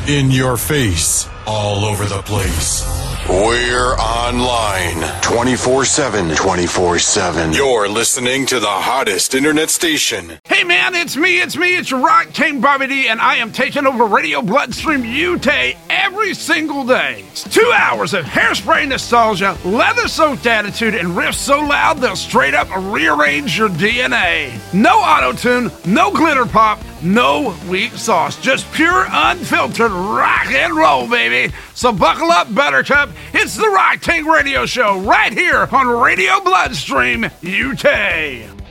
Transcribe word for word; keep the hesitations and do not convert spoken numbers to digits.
In your face. All over the place. We're online. twenty-four seven. twenty-four seven. You're listening to the hottest internet station. Hey man, it's me, it's me, it's your Rock King Bobby D, and I am taking over Radio Bloodstream U T every single day. It's two hours of hairspray nostalgia, leather-soaked attitude, and riffs so loud they'll straight up rearrange your D N A. No auto-tune, no glitter pop, no weak sauce, just pure unfiltered rock and roll, baby. So buckle up, Buttercup. It's the Rock King Radio Show right here on Radio Bloodstream U T.